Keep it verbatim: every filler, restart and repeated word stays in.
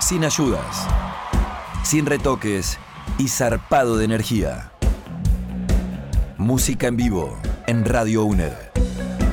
sin ayudas, sin retoques y zarpado de energía. Música en vivo en Radio UNED.